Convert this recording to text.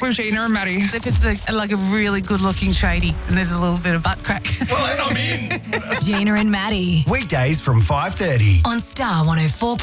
with Gina and Maddie. If it's like a really good-looking tradie and there's a little bit of butt crack. Well, I'm in. Gina and Maddie Weekdays from 5:30. on Star 104.